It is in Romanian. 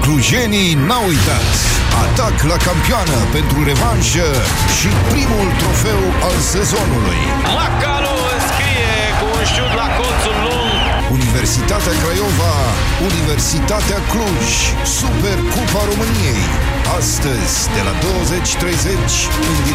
Clujenii n-au uitat. Atac la campioană pentru revanșă și primul trofeu al sezonului. Macalu înscrie cu un șut la colțul lung. Universitatea Craiova, Universitatea Cluj, Supercupa României. Astăzi, de la 20:30, în